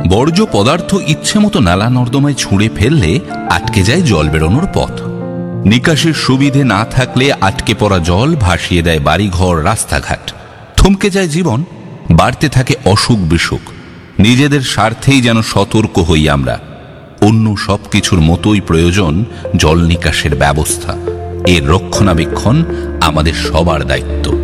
বর্জ্য পদার্থ ইচ্ছে মতো নালা নর্দমায় ছুঁড়ে ফেললে আটকে যায় জল বেরোনোর পথ। নিকাশের সুবিধে না থাকলে আটকে পড়া জল ভাসিয়ে দেয় বাড়িঘর, রাস্তাঘাট। থমকে যায় জীবন, বাড়তে থাকে অসুখ বিসুখ। নিজেদের স্বার্থেই যেন সতর্ক হই আমরা। অন্য সবকিছুর মতোই প্রয়োজন জল নিকাশের ব্যবস্থা। এর রক্ষণাবেক্ষণ আমাদের সবার দায়িত্ব।